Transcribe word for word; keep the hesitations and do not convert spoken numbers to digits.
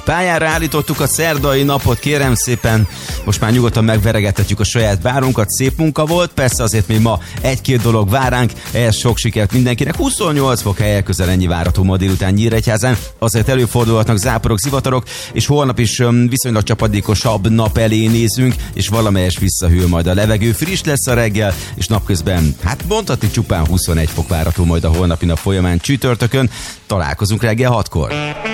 pályára állítottuk a szerdai napot, kérem szépen, most már nyugodtan megveregethetjük a saját bárunkat, szép munka volt, persze azért még ma egy-két dolog vár ránk, ehhez sok sikert mindenkinek, huszonnyolc fok helyek közel ennyi várható ma délután Nyíregyházán, azért előfordulhatnak záporok, zivatarok, és holnap is viszonylag csapadékosabb nap elé nézünk, és valamelyes visszahűl majd a levegő, friss lesz a reggel, és napközben, hát mondhatni csupán huszonegy fok várható majd a holnapi nap folyamán csütörtökön, találkozunk reggel hatkor.